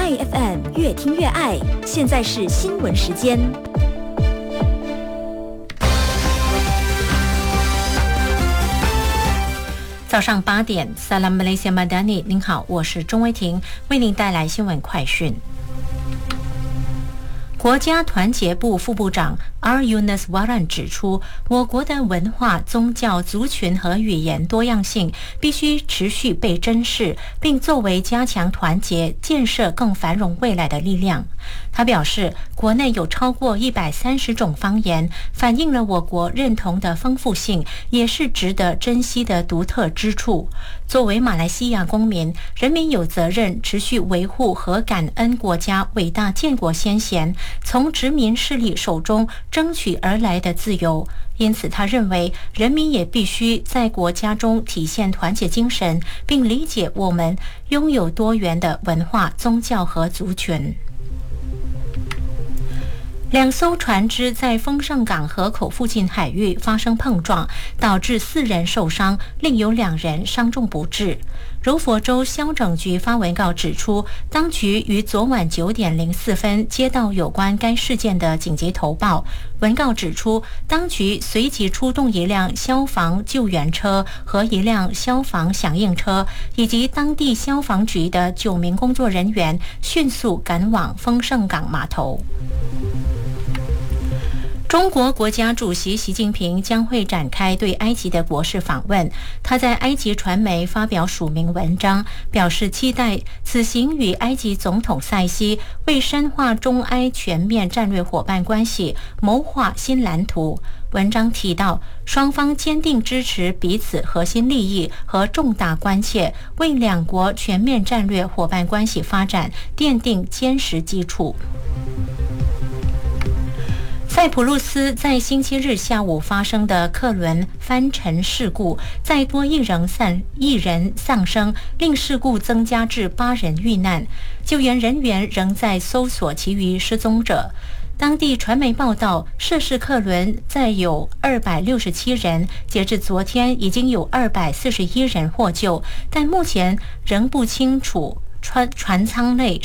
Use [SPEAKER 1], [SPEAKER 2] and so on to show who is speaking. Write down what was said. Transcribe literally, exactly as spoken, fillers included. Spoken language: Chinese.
[SPEAKER 1] 爱 F M， 越听越爱。现在是新闻时间。
[SPEAKER 2] 早上八点 Salam Malaysia Madani， 您好，我是钟威婷，为您带来新闻快讯。国家团结部副部长 R. Yunus Waran 指出，我国的文化、宗教、族群和语言多样性必须持续被珍视，并作为加强团结、建设更繁荣未来的力量。他表示，国内有超过一百三十种方言，反映了我国认同的丰富性，也是值得珍惜的独特之处。作为马来西亚公民，人民有责任持续维护和感恩国家伟大建国先贤从殖民势力手中争取而来的自由，因此他认为人民也必须在国家中体现团结精神，并理解我们拥有多元的文化、宗教和族群。两艘船只在丰盛港河口附近海域发生碰撞，导致四人受伤，另有两人伤重不治。柔佛州消整局发文告指出，当局于昨晚九点零四分接到有关该事件的紧急投报。文告指出，当局随即出动一辆消防救援车和一辆消防响应车，以及当地消防局的九名工作人员，迅速赶往丰盛港码头。中国国家主席习近平将会展开对埃及的国事访问。他在埃及传媒发表署名文章，表示期待此行与埃及总统塞西为深化中埃全面战略伙伴关系谋划新蓝图。文章提到，双方坚定支持彼此核心利益和重大关切，为两国全面战略伙伴关系发展奠定坚实基础。塞浦路斯在星期日下午发生的客轮翻沉事故，再多一人丧一人丧生，令事故增加至八人遇难。救援人员仍在搜索其余失踪者。当地传媒报道，涉事客轮载有二百六十七人，截至昨天已经有二百四十一人获救，但目前仍不清楚船船舱内